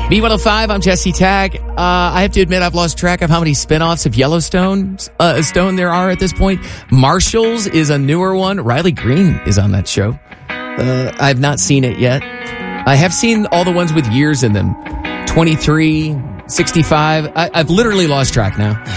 B105, I'm Jesse Tagg. I have to admit I've lost track of how many spinoffs of Yellowstone there are at this point. Marshals is a newer one. Riley Green is on that show. I've not seen it yet. I have seen all the ones with years in them. 23, 65. I've literally lost track now.